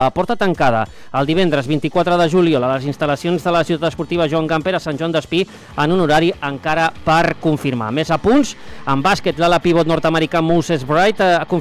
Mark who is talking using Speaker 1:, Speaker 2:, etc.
Speaker 1: A porta tancada, el divendres 24 de juliol a les instal·lacions de la ciutat esportiva Joan Gamper a Sant Joan d'Espí en un horari encara per confirmar. Més a punts, en bàsquet, l'ala pivot nord-americà Moses Bright ha confirmat